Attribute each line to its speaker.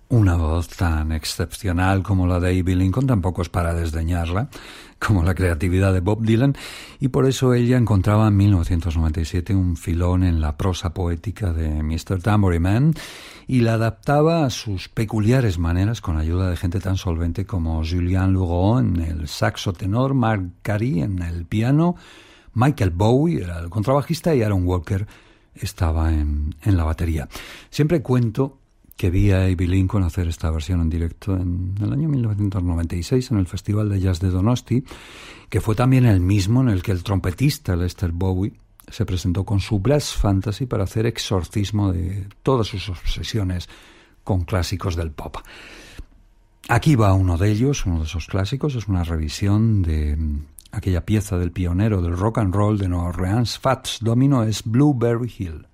Speaker 1: Una voz tan excepcional como la de Abbie Lincoln tampoco es para desdeñarla, como la creatividad de Bob Dylan, y por eso ella encontraba en 1997 un filón en la prosa poética de Mr. Tambourine Man y la adaptaba a sus peculiares maneras con ayuda de gente tan solvente como Julien Louraud en el saxo tenor, Mark Carey en el piano, Michael Bowie era el contrabajista y Aaron Walker estaba en la batería. Siempre cuento que vi a Abbie Lincoln hacer esta versión en directo en el año 1996 en el Festival de Jazz de Donosti, que fue también el mismo en el que el trompetista Lester Bowie se presentó con su Brass Fantasy para hacer exorcismo de todas sus obsesiones con clásicos del pop. Aquí va uno de ellos, uno de esos clásicos, es una revisión de aquella pieza del pionero del rock and roll de Nueva Orleans, Fats Domino, es Blueberry Hill.